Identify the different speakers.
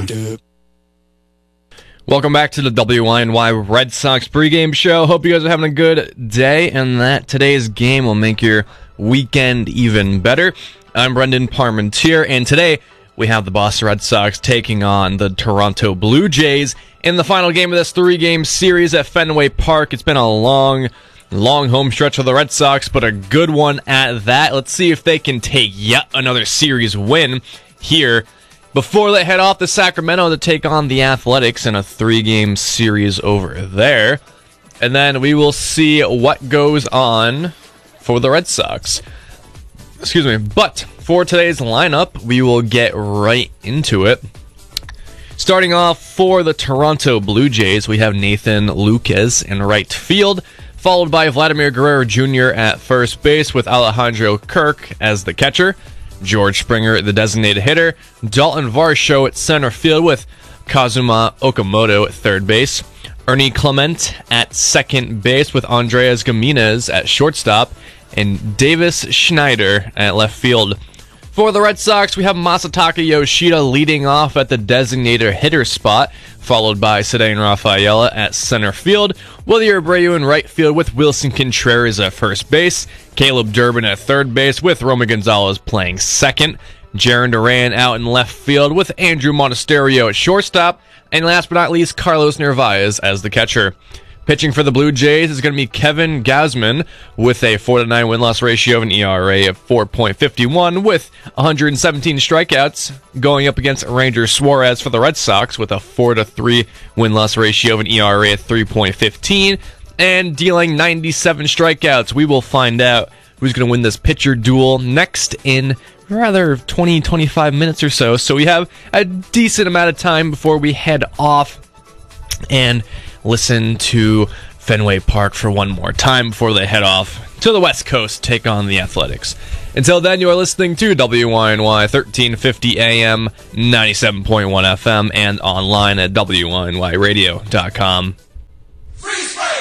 Speaker 1: Welcome back to the WINY Red Sox pregame show. Hope you guys are having a good day and that today's game will make your weekend even better. I'm Brendan Parmentier, and today we have the Boston Red Sox taking on the Toronto Blue Jays in the final game of this three-game series at Fenway Park. It's been a long home stretch for the Red Sox, but a good one at that. Let's see if they can take yet another series win here before they head off to Sacramento to take on the Athletics in a three-game series over there. And then we will see what goes on for the Red Sox. Excuse me. But for today's lineup, we will get right into it. Starting off for the Toronto Blue Jays, we have Nathan Lukes in right field, followed by Vladimir Guerrero Jr. at first base with Alejandro Kirk as the catcher, George Springer, the designated hitter, Dalton Varsho at center field with Kazuma Okamoto at third base, Ernie Clement at second base with Andreas Gimenez at shortstop, and Davis Schneider at left field. For the Red Sox, we have Masataka Yoshida leading off at the designated hitter spot, followed by Ceddanne Rafaela at center field, Willie Abreu in right field with Wilson Contreras at first base, Caleb Durbin at third base with Romy Gonzalez playing second, Jarren Duran out in left field with Andrew Monasterio at shortstop, and last but not least, Carlos Narvaez as the catcher. Pitching for the Blue Jays is going to be Kevin Gausman with a 4-9 win-loss ratio and an ERA of 4.51 with 117 strikeouts, going up against Ranger Suarez for the Red Sox with a 4-3 win-loss ratio of an ERA of 3.15 and dealing 97 strikeouts. We will find out who's going to win this pitcher duel next in rather 20-25 minutes or so. So we have a decent amount of time before we head off and listen to Fenway Park for one more time before they head off to the West Coast, take on the Athletics. Until then, you are listening to WINY 1350 AM, 97.1 FM, and online at WINYradio.com.
Speaker 2: Freeze frame!